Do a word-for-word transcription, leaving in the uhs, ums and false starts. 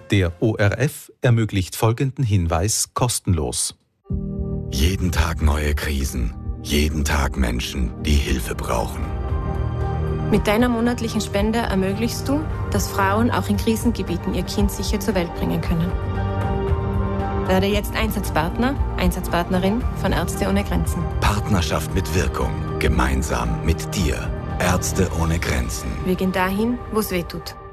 Der O R F ermöglicht folgenden Hinweis kostenlos. Jeden Tag neue Krisen, jeden Tag Menschen, die Hilfe brauchen. Mit deiner monatlichen Spende ermöglichst du, dass Frauen auch in Krisengebieten ihr Kind sicher zur Welt bringen können. Werde jetzt Einsatzpartner, Einsatzpartnerin von Ärzte ohne Grenzen. Partnerschaft mit Wirkung, gemeinsam mit dir. Ärzte ohne Grenzen. Wir gehen dahin, wo es weh tut.